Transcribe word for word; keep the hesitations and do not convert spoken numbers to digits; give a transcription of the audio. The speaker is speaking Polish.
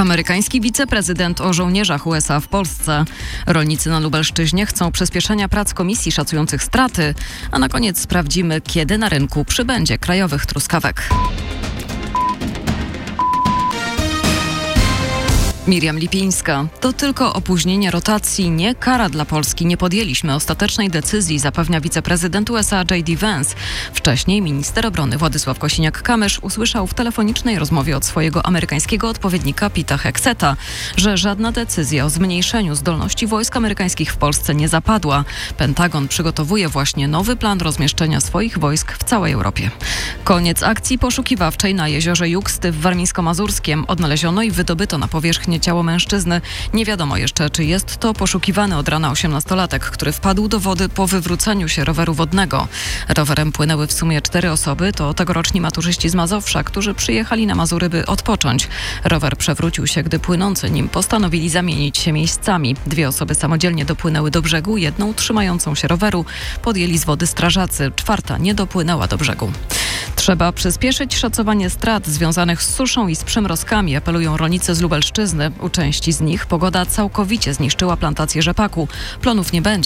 Amerykański wiceprezydent o żołnierzach U S A w Polsce. Rolnicy na Lubelszczyźnie chcą przyspieszenia prac komisji szacujących straty, a na koniec sprawdzimy, kiedy na rynku przybędzie krajowych truskawek. Miriam Lipińska. To tylko opóźnienie rotacji, nie kara dla Polski. Nie podjęliśmy ostatecznej decyzji, zapewnia wiceprezydent U S A J D Vance. Wcześniej minister obrony Władysław Kosiniak-Kamysz usłyszał w telefonicznej rozmowie od swojego amerykańskiego odpowiednika Peta Hexeta, że żadna decyzja o zmniejszeniu zdolności wojsk amerykańskich w Polsce nie zapadła. Pentagon przygotowuje właśnie nowy plan rozmieszczenia swoich wojsk w całej Europie. Koniec akcji poszukiwawczej na jeziorze Juksty w Warmińsko-Mazurskiem. Odnaleziono i wydobyto na powierzchnię ciało mężczyzny. Nie wiadomo jeszcze, czy jest to poszukiwany od rana osiemnastolatek, który wpadł do wody po wywróceniu się roweru wodnego. Rowerem płynęły w sumie cztery osoby. To tegoroczni maturzyści z Mazowsza, którzy przyjechali na Mazury, by odpocząć. Rower przewrócił się, gdy płynący nim postanowili zamienić się miejscami. Dwie osoby samodzielnie dopłynęły do brzegu, jedną trzymającą się roweru podjęli z wody strażacy. Czwarta nie dopłynęła do brzegu. Trzeba przyspieszyć szacowanie strat związanych z suszą i z przymrozkami, apelują rolnicy z Lubelszczyzny. U części z nich pogoda całkowicie zniszczyła plantację rzepaku. Plonów nie będzie.